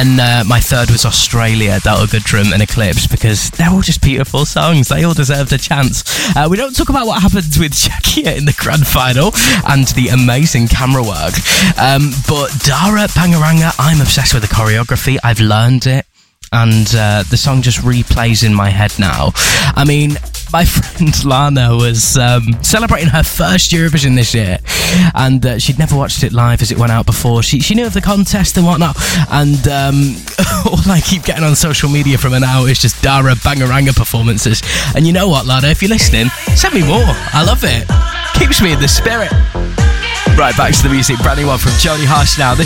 And my third was Australia, Delta Goodrum and Eclipse, because they're all just beautiful songs. They all deserved a chance. We don't talk about what happened with Shakira in the grand final and the amazing camera work. But Dara Bangaranga, I'm obsessed with the choreography. I've learned it. And the song just replays in my head now. I mean, my friend Lana was celebrating her first Eurovision this year, and she'd never watched it live as it went out before. She knew of the contest and whatnot, and all I keep getting on social media from her now is just Dara Bangaranga performances. And you know what, Lana, if you're listening, send me more. I love it. Keeps me in the spirit. Right, back to the music. Brand new one from Joni Harsh now.